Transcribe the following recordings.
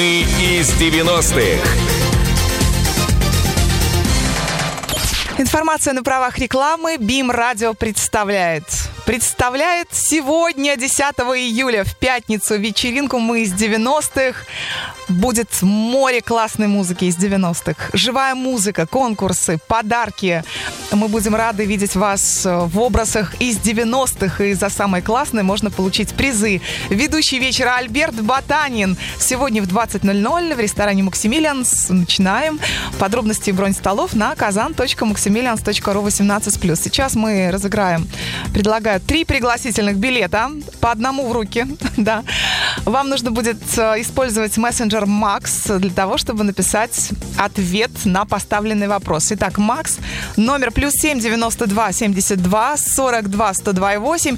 Мы из 90-х. Информация на правах рекламы. БИМ Радио представляет сегодня, 10 июля, в пятницу, вечеринку «Мы из 90-х». Будет море классной музыки из 90-х. Живая музыка, конкурсы, подарки. Мы будем рады видеть вас в образах из 90-х. И за самые классные можно получить призы. Ведущий вечера Альберт Ботанин. Сегодня в 20:00 в ресторане «Максимилианс». Начинаем. Подробности и бронь столов на kazan.maximilians.ru 18+. Сейчас мы предлагаю 3 пригласительных билета, по одному в руки. Да. Вам нужно будет использовать мессенджер Макс для того, чтобы написать ответ на поставленный вопрос. Итак, Макс, номер +7 92 72 42 102,8,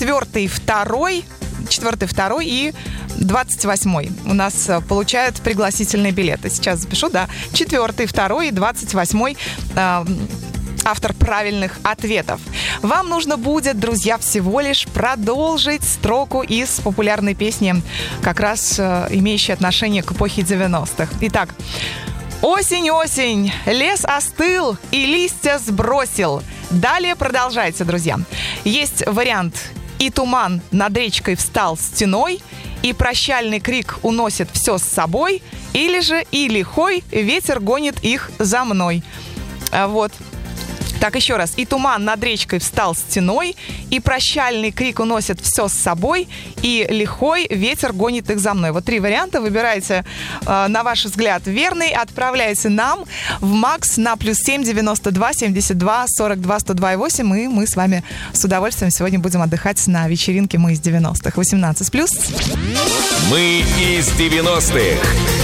4, 2 и 28 у нас получают пригласительные билеты. Сейчас запишу, да. 4, 2 и 28 автор правильных ответов. Вам нужно будет, друзья, всего лишь продолжить строку из популярной песни, как раз имеющей отношение к эпохе 90-х. Итак. Осень, осень, лес остыл и листья сбросил. Далее продолжайте, друзья. Есть вариант «И туман над речкой встал стеной», «И прощальный крик уносит все с собой», или же «И лихой ветер гонит их за мной». Вот. Так, еще раз. «И туман над речкой встал стеной, и прощальный крик уносит все с собой, и лихой ветер гонит их за мной». Вот 3 варианта. Выбирайте, на ваш взгляд, верный. Отправляйте нам в МАКС на +7 92 72 42 102,8. И мы с вами с удовольствием сегодня будем отдыхать на вечеринке «Мы из 90-х». 18+. Мы из 90-х.